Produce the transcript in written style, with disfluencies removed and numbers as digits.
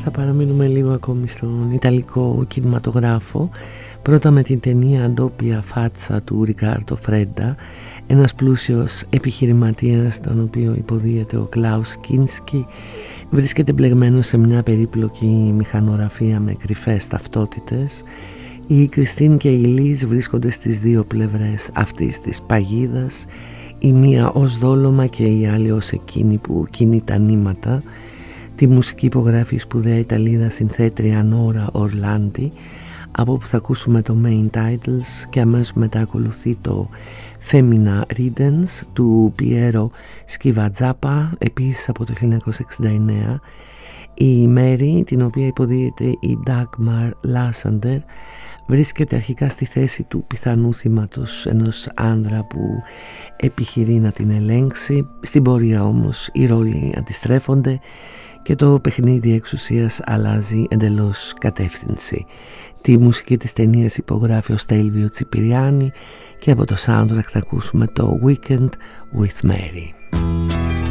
θα παραμείνουμε λίγο ακόμη στον Ιταλικό κινηματογράφο. Πρώτα με την ταινία «Doppia Faccia» του Ρικάρντο Φρέντα, ένας πλούσιος επιχειρηματίας, τον οποίο υποδίεται ο Κλάους Κίνσκι, βρίσκεται μπλεγμένος σε μια περίπλοκη μηχανογραφία με κρυφές ταυτότητες. Η Κριστίν και η Λίζ βρίσκονται στις δύο πλευρές αυτής της παγίδας, η μία ως δόλωμα και η άλλη ως εκείνη που κινεί τα νήματα. Τη μουσική υπογράφει η σπουδαία Ιταλίδα συνθέτρια Νόρα Ορλάντι, από που θα ακούσουμε το main titles, και αμέσως μετά ακολουθεί το Femina Ridens του Πιέρο Σκιβατζάπα, επίσης από το 1969. Η Μέρη, την οποία υποδίεται η Dagmar Lassander, βρίσκεται αρχικά στη θέση του πιθανού θύματος ενός άνδρα που επιχειρεί να την ελέγξει. Στην πορεία όμως οι ρόλοι αντιστρέφονται και το παιχνίδι εξουσίας αλλάζει εντελώς κατεύθυνση. Τη μουσική της ταινίας υπογράφει ο Στέλβιο Τσιπηριάνη και από το soundtrack θα ακούσουμε το Weekend with Mary.